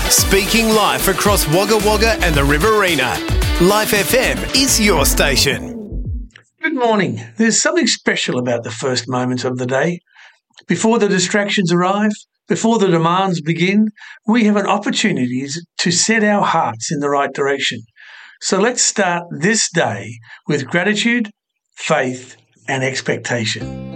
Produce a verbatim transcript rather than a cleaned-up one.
Speaking life across Wagga Wagga and the Riverina, Life F M is your station. Good morning. There's something special about the first moments of the day. Before the distractions arrive, before the demands begin, we have an opportunity to set our hearts in the right direction. So let's start this day with gratitude, faith, and expectation.